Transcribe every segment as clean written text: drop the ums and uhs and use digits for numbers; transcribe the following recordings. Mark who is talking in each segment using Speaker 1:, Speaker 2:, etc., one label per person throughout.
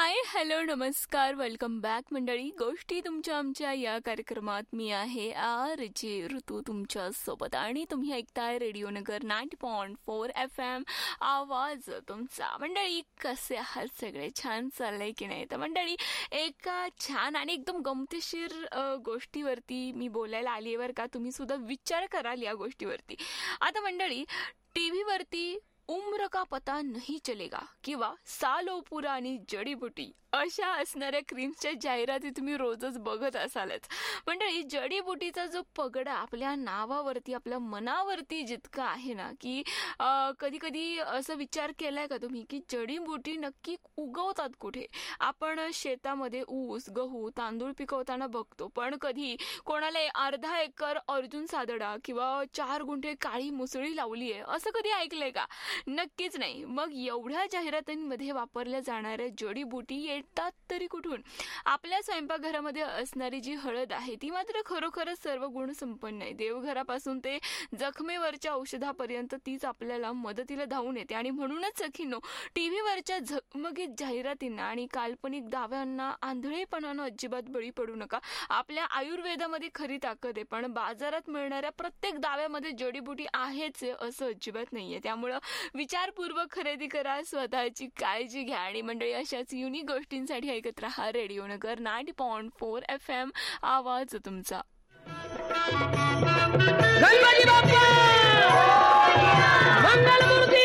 Speaker 1: Hi hello नमस्कार welcome back मंडळी. गोष्टी तुमच्या आमच्या या कार्यक्रमात मी आहे आरजे ऋतू तुमच्या सोबत आणि तुम्ही ऐकताय रेडिओ नगर 90.4 FM आवाज तुमचा. मंडळी कसे आहात सगळे? छान चाललंय की नाही? तर मंडळी एका छान आणि एकदम गमतीशीर गोष्टीवरती मी बोलायला आली आहे बरं का. तुम्ही सुद्धा विचार कराल या गोष्टीवरती. आता मंडळी टीव्ही वरती उम्र का पता नहीं चलेगा किंवा सालो पुरा आणि जडीबुटी अशा असणाऱ्या क्रीम्सच्या जाहिराती तुम्ही रोजच बघत असालच. मंडळी जडीबुटीचा जो पगडा आपल्या नावावरती आपल्या मनावरती जितका आहे ना की कधी कधी असं विचार केलाय का तुम्ही की जडीबुटी नक्की उगवतात कुठे? आपण शेतामध्ये ऊस गहू तांदूळ पिकवताना बघतो, पण कधी कोणाला अर्धा एकर अर्जुन सादडा किंवा 4 गुंठे काळी मुसळी लावली आहे असं कधी ऐकलंय का? नक्कीच नाही. मग एवढ्या जाहिरातींमध्ये वापरल्या जाणाऱ्या जडीबुटी येतात तरी कुठून? आपल्या स्वयंपाकघरामध्ये असणारी जी हळद आहे ती मात्र खरोखरच सर्व गुण संपन्न आहे. देवघरापासून ते जखमेवरच्या औषधापर्यंत तीच आपल्याला मदतीला धावून येते. आणि म्हणूनच सखींनो, टीव्हीवरच्या झगमगीत जाहिरातींना आणि काल्पनिक दाव्यांना आंधळेपणानं अजिबात बळी पडू नका. आपल्या आयुर्वेदामध्ये खरी ताकद आहे, पण बाजारात मिळणाऱ्या प्रत्येक दाव्यामध्ये जडीबुटी आहेच असं अजिबात नाहीये. त्यामुळं विचारपूर्वक खरेदी करा, स्वतःची काळजी घ्या आणि मंडळी अशाच युनिक गोष्टींसाठी ऐकत राहा रेडिओ नगर 90.4 FM आवाज तुमचा.
Speaker 2: गणपती बाप्पा मंगलमूर्ती.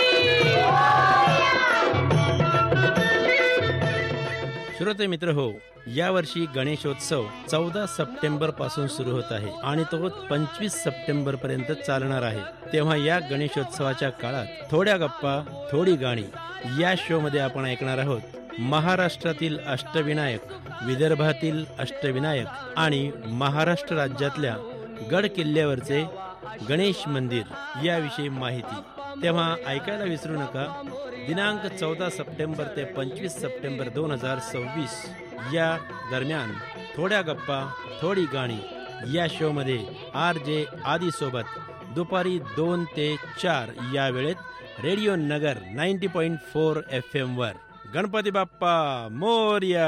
Speaker 3: श्रोते मित्र हो, यावर्षी गणेशोत्सव 14 सप्टेंबर पासून सुरू होत आहे आणि तो 25 सप्टेंबर पर्यंत चालणार आहे. तेव्हा या गणेशोत्सवाच्या काळात थोड्या गप्पा थोडी गाणी या शो मध्ये आपण ऐकणार आहोत महाराष्ट्रातील अष्टविनायक, विदर्भातील अष्टविनायक आणि महाराष्ट्र राज्यातल्या गड किल्ल्यावरचे गणेश मंदिर याविषयी माहिती. तेव्हा ऐकायला विसरू नका. दिनांक 14 सप्टेंबर ते 25 सप्टेंबर 2026 या दरम्यान थोड्या गप्पा थोडी गाणी या शो मध्ये RJ आदी सोबत दुपारी 2 ते 4 या वेळेत रेडिओ नगर 90.4 FM वर. गणपती बाप्पा मोरया.